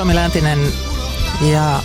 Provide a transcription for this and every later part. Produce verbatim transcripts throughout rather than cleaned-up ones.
Suomi Läntinen ja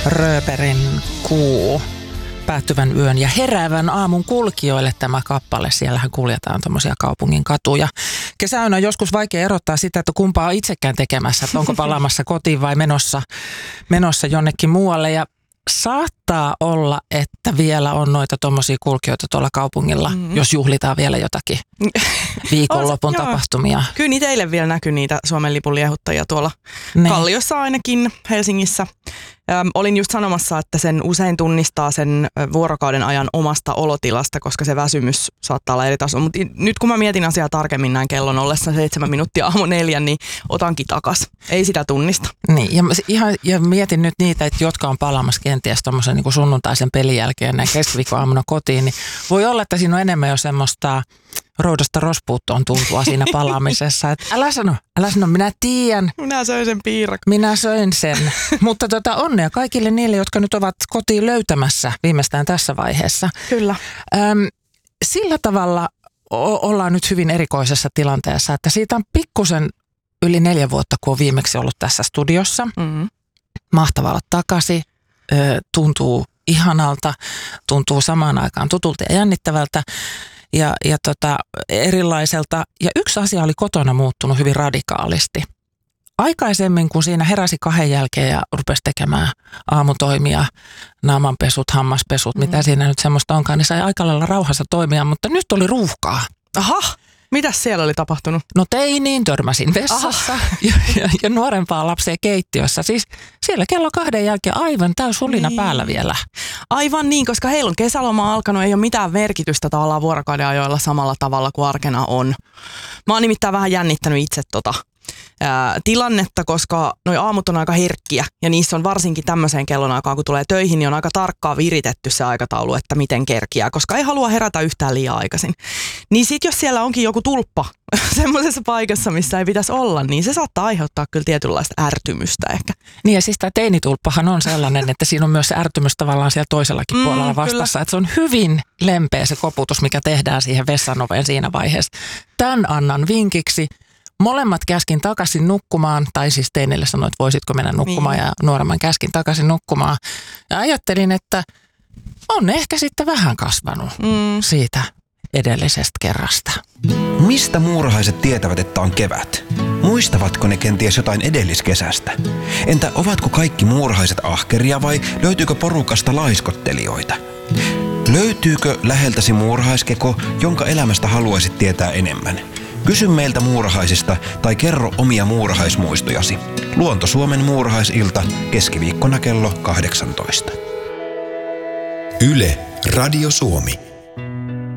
Rööperin Kuu, päättyvän yön ja heräävän aamun kulkijoille tämä kappale. Siellähän kuljetaan tommosia kaupungin katuja. Kesäyönä on joskus vaikea erottaa sitä, että kumpaa on itsekään tekemässä, että onko palaamassa kotiin vai menossa, menossa jonnekin muualle. Ja saattaa olla, että vielä on noita tommosia kulkijoita tuolla kaupungilla, mm-hmm. jos juhlitaan vielä jotakin viikonlopun Joo. tapahtumia. Kyllä niitä eilen vielä näkyy niitä Suomen lipun liehuttajia tuolla Ne. Kalliossa ainakin Helsingissä. Öm, olin just sanomassa, että sen usein tunnistaa sen ö, vuorokauden ajan omasta olotilasta, koska se väsymys saattaa olla eri tasolla. Mutta nyt kun mä mietin asiaa tarkemmin näin kellon ollessa seitsemän minuuttia aamu neljän, niin otankin takas. Ei sitä tunnista. Niin, ja, ihan, ja mietin nyt niitä, että jotka on palaamassa kenties tommosen niin kuin sunnuntaisen pelin jälkeen näin keskiviikkoaamuna kotiin, niin voi olla, että siinä on enemmän jo semmoista roudasta rospuuttoon tuntua siinä palaamisessa. Että älä sano, älä sano, minä tiedän. Minä söin sen piirakka. Minä söin sen. Mutta tota, onnea kaikille niille, jotka nyt ovat kotiin löytämässä viimeistään tässä vaiheessa. Kyllä. Öm, sillä tavalla o- ollaan nyt hyvin erikoisessa tilanteessa, että siitä on pikkusen yli neljä vuotta, kun on viimeksi ollut tässä studiossa. Mm-hmm. Mahtavaa olla takaisin. Ö, tuntuu ihanalta, tuntuu samaan aikaan tutulta ja jännittävältä ja, ja tota, erilaiselta. Ja yksi asia oli kotona muuttunut hyvin radikaalisti. Aikaisemmin, kun siinä heräsi kahden jälkeen ja rupesi tekemään aamutoimia, naamanpesut, hammaspesut, mm. mitä siinä nyt semmoista onkaan, niin sai aika lailla rauhassa toimia, mutta nyt oli ruuhkaa. Aha, mitäs siellä oli tapahtunut? No teiniin törmäsin vessassa ja, ja, ja nuorempaa lapsia keittiössä. Siis siellä kello kahden jälkeen aivan täys hulina niin. päällä vielä. Aivan niin, koska heillä on kesäloma alkanut, ei ole mitään merkitystä tavallaan vuorokauden ajoilla samalla tavalla kuin arkena on. Mä oon nimittäin vähän jännittänyt itse tota ää, tilannetta, koska noi aamut on aika herkkiä ja niissä on varsinkin tämmöiseen kellonaikaan, kun tulee töihin, niin on aika tarkkaan viritetty se aikataulu, että miten kerkiää, koska ei halua herätä yhtään liian aikaisin. Niin sit jos siellä onkin joku tulppa semmoisessa paikassa, missä ei pitäisi olla, niin se saattaa aiheuttaa kyllä tietynlaista ärtymystä ehkä. Niin ja siis tämä teinitulppahan on sellainen, että siinä on myös se ärtymys tavallaan siellä toisellakin Mm, puolella vastassa. kyllä. Että se on hyvin lempeä se koputus, mikä tehdään siihen vessanoveen siinä vaiheessa. Tän annan vinkiksi. Molemmat käskin takaisin nukkumaan, tai siis teinille sanoin, että voisitko mennä nukkumaan Niin. ja nuoremman käskin takaisin nukkumaan. Ja ajattelin, että on ehkä sitten vähän kasvanut Mm. siitä edellisestä kerrasta. Mistä muurahaiset tietävät, että on kevät? Muistavatko ne kenties jotain edelliskesästä? Entä ovatko kaikki muurahaiset ahkeria vai löytyykö porukasta laiskottelijoita? Löytyykö läheltäsi muurahaiskeko, jonka elämästä haluaisit tietää enemmän? Kysy meiltä muurahaisista tai kerro omia muurahaismuistojasi. Luonto Suomen muurahaisilta keskiviikkona kello kahdeksantoista. Yle, Radio Suomi.